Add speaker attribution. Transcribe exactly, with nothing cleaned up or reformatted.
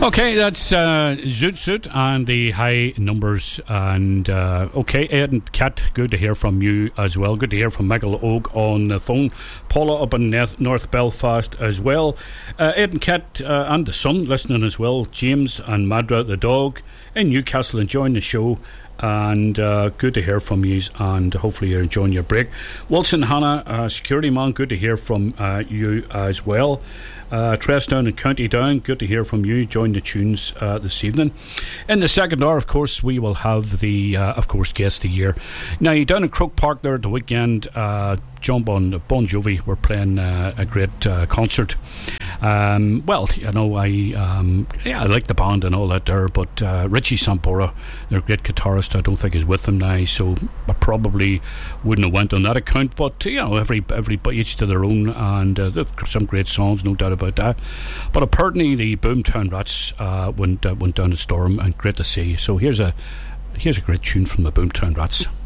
Speaker 1: Okay, that's uh, Zoot Suit and the high numbers. And uh, okay, Ed and Kat, good to hear from you as well. Good to hear from Michael Oak on the phone. Paula up in North Belfast as well. Uh, Ed and Kat uh, and the son listening as well. James and Madra the dog in Newcastle enjoying the show. And uh, good to hear from you, and hopefully you're enjoying your break. Wilson Hannah, uh, security man, good to hear from uh, you as well. Uh, Tress down in County Down, good to hear from you. Join the tunes uh, this evening. In the second hour, of course, we will have the, uh, of course, guest of the year. Now, down in Croke Park there at the weekend, uh, John Bon, Bon Jovi were playing uh, a great uh, concert. Um, well, you know, I um, yeah, I like the band and all that there, but uh, Richie Sambora, their great guitarist, I don't think is with them now, so I probably wouldn't have went on that account. But you know, every every each to their own, and uh, some great songs, no doubt about that. But apparently, the Boomtown Rats uh, went uh, went down the storm, and great to see. So here's a here's a great tune from the Boomtown Rats.